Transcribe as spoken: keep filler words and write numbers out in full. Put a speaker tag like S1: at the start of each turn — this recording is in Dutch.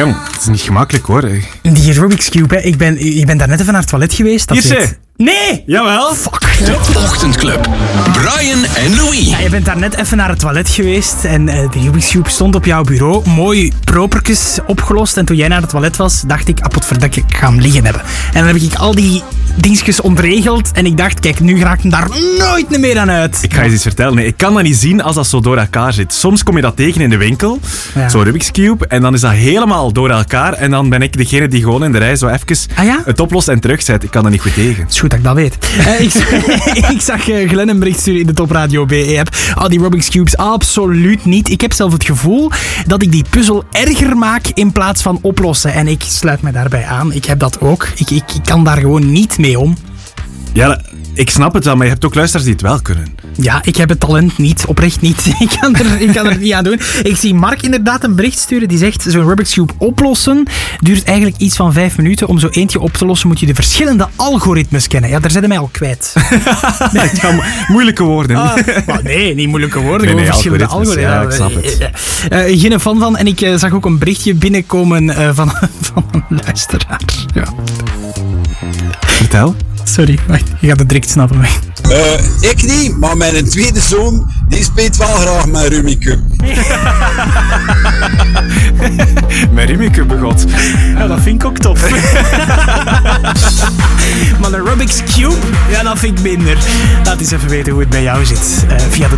S1: jong, het is niet gemakkelijk hoor.
S2: Die Rubik's Cube, hè. Ik ben, ik ben daar net even naar het toilet geweest. Dat
S1: Hier,
S2: weet... Nee!
S1: Jawel.
S2: Fuck.
S3: De Ochtendclub. Brian en Louis.
S2: Ja, je bent daar net even naar het toilet geweest en uh, de Rubik's Cube stond op jouw bureau. Mooi propertjes opgelost. En toen jij naar het toilet was, dacht ik, apotverdikke, ik ga hem liggen hebben. En dan heb ik al die dingetjes ontregeld en ik dacht, kijk, nu raak ik daar nooit meer aan uit.
S1: Ik ga je iets vertellen. Nee, ik kan dat niet zien als dat zo door elkaar zit. Soms kom je dat tegen in de winkel,
S2: Ja.
S1: zo'n Rubik's Cube, en dan is dat helemaal door elkaar. En dan ben ik degene die gewoon in de rij zo even
S2: Ah ja?
S1: het oplost en terugzet. Ik kan dat niet goed tegen.
S2: Het is goed dat ik dat weet. Uh, ik, ik zag uh, Glenn een bericht sturen in de Top Radio B E-app. Oh, die Rubik's Cubes, absoluut niet. Ik heb zelf het gevoel dat ik die puzzel erger maak in plaats van oplossen. En ik sluit me daarbij aan. Ik heb dat ook. Ik, ik, ik kan daar gewoon niet mee om.
S1: Ja, dat- ik snap het wel, maar je hebt ook luisteraars die het wel kunnen.
S2: Ja, ik heb het talent niet. Oprecht niet. Ik kan er, ik kan er niet aan doen. Ik zie Mark inderdaad een bericht sturen die zegt, zo'n Rubik's Cube oplossen duurt eigenlijk iets van vijf minuten. Om zo eentje op te lossen moet je de verschillende algoritmes kennen. Ja, daar zet je mij al kwijt.
S1: Het gaan mo- moeilijke woorden.
S2: Ah, maar nee, niet moeilijke woorden.
S1: Nee,
S2: gewoon
S1: nee,
S2: verschillende
S1: algoritmes,
S2: algoritmes.
S1: ja, ik snap het.
S2: Uh, uh, geen fan van. En ik uh, zag ook een berichtje binnenkomen uh, van, van een luisteraar. Ja.
S1: Vertel.
S2: Sorry, wacht. Je gaat het direct snappen.
S4: Uh, ik niet, maar mijn tweede zoon die speelt wel graag met Rummikub.
S1: Met Rimmeke begot.
S2: Ja, dat vind ik ook tof. Maar de Rubik's Cube, ja, dat vind ik minder. Laat eens even weten hoe het bij jou zit. Uh, via de